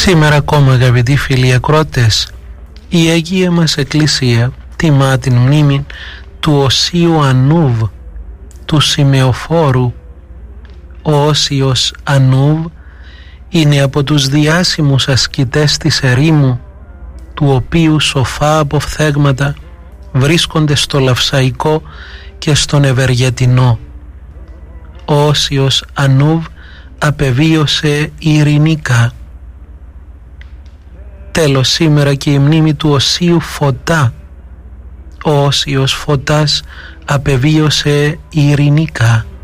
Σήμερα ακόμα, αγαπητοί φίλοι ακρότες, η Αγία μας Εκκλησία τιμά την μνήμη του Οσίου Ανούβ, του Σημεοφόρου. Ο Όσιος Ανούβ είναι από τους διάσημους ασκητές της ερήμου, του οποίου σοφά αποφθέγματα βρίσκονται στο Λαυσαϊκό και στον Ευεργετινό. Ο Όσιος Ανούβ απεβίωσε ειρηνικά. Τέλος, σήμερα και η μνήμη του Οσίου Φωτά. Ο Όσιος Φωτάς απεβίωσε ειρηνικά.